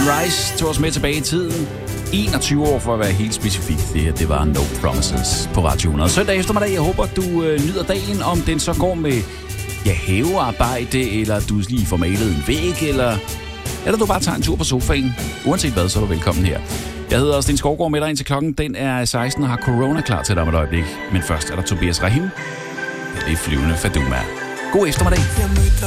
Rice tog os med tilbage i tiden. 21 år for at være helt specifik. Det her, det var No Promises på Radio 100. Søndag eftermiddag, jeg håber, du nyder dagen, om den så går med havearbejde, eller du lige får malet en væg, eller du bare tager en tur på sofaen. Uanset hvad, så er du velkommen her. Jeg hedder Sten Skovgaard, med dig ind til klokken. Den er 16 og har corona klar til dig om et øjeblik. Men først er der Tobias Rahim. Det er Flyvende Faduma. God eftermiddag.